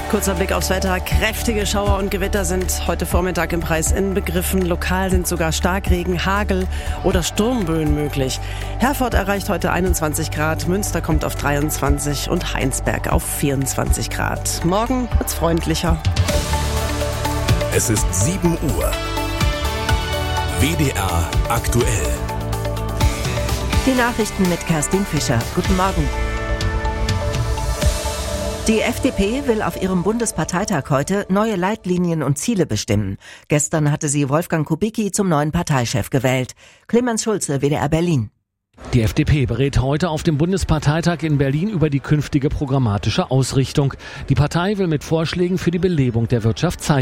Kurzer Blick aufs Wetter. Kräftige Schauer und Gewitter sind heute Vormittag im Kreis inbegriffen. Lokal sind sogar Starkregen, Hagel oder Sturmböen möglich. Herford erreicht heute 21 Grad, Münster kommt auf 23 und Heinsberg auf 24 Grad. Morgen wird's freundlicher. Es ist 7 Uhr. WDR aktuell. Die Nachrichten mit Kerstin Fischer. Guten Morgen. Die FDP will auf ihrem Bundesparteitag heute neue Leitlinien und Ziele bestimmen. Gestern hatte sie Wolfgang Kubicki zum neuen Parteichef gewählt. Clemens Schulze, WDR Berlin. Die FDP berät heute auf dem Bundesparteitag in Berlin über die künftige programmatische Ausrichtung. Die Partei will mit Vorschlägen für die Belebung der Wirtschaft zeigen.